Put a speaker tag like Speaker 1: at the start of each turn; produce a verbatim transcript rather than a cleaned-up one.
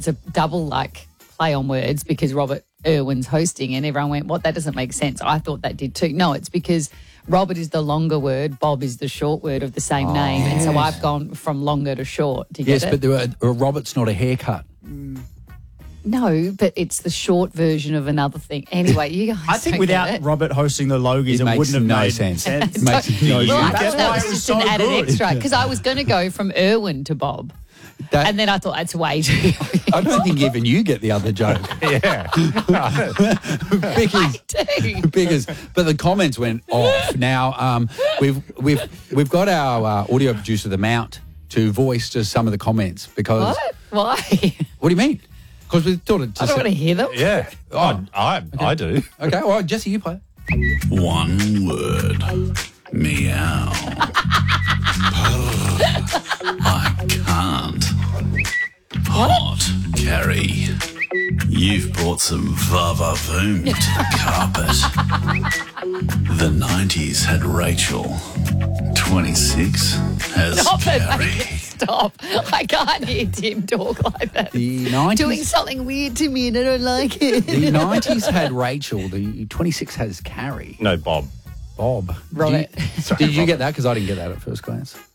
Speaker 1: it's a double like play on words because Robert Irwin's hosting, and everyone went, what, that doesn't make sense. I thought that did too. No, it's because Robert is the longer word, Bob is the short word of the same oh, name. Yes. And so I've gone from longer to short. Do you
Speaker 2: yes,
Speaker 1: get it?
Speaker 2: but there are, Robert's not a haircut.
Speaker 1: Mm. No, but it's the short version of another thing. Anyway, you guys
Speaker 3: I think
Speaker 1: don't
Speaker 3: without
Speaker 1: get it.
Speaker 3: Robert hosting the Logies, it,
Speaker 2: it
Speaker 3: wouldn't have
Speaker 2: no
Speaker 3: made
Speaker 2: sense.
Speaker 3: sense.
Speaker 2: It makes no
Speaker 1: well, I
Speaker 2: sense.
Speaker 1: thought that was just
Speaker 3: so
Speaker 1: an added
Speaker 3: good.
Speaker 1: extra because I was going to go from Irwin to Bob.
Speaker 2: That,
Speaker 1: and then I thought that's way too
Speaker 2: I don't think even you get the other joke.
Speaker 3: Yeah.
Speaker 2: because,
Speaker 1: I do.
Speaker 2: because, but the comments went off. Now, um, we've, we've, we've got our uh, audio producer, The Mount, to voice just some of the comments because...
Speaker 1: What? Why?
Speaker 2: What do you mean? Because we thought it just...
Speaker 1: I don't want to hear them.
Speaker 3: Yeah. Oh, I,
Speaker 2: okay.
Speaker 3: I do.
Speaker 2: Okay, all right, Jesse, you play.
Speaker 4: One word. Meow. I can't. Hot, Carrie. You've brought some va-va-voom to the carpet. The nineties had Rachel. twenty-six has
Speaker 1: Stop
Speaker 4: Carrie.
Speaker 1: it. Stop. I can't hear Tim talk like that.
Speaker 2: The nineties...
Speaker 1: Doing something weird to me and I don't like it.
Speaker 2: The nineties had Rachel. The twenty-six has Carrie.
Speaker 3: No, Bob.
Speaker 2: Bob.
Speaker 1: Robert.
Speaker 2: Did you, did you get that? Because I didn't get that at first glance.